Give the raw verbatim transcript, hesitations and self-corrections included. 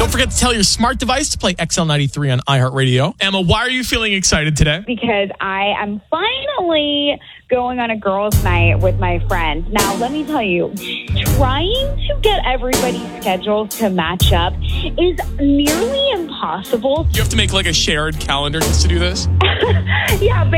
Don't forget to tell your smart device to play X L ninety-three on iHeartRadio. Emma, why are you feeling excited today? Because I am finally going on a girls' night with my friends. Now, let me tell you, trying to get everybody's schedules to match up is nearly impossible. You have to make like a shared calendar just to do this? Yeah,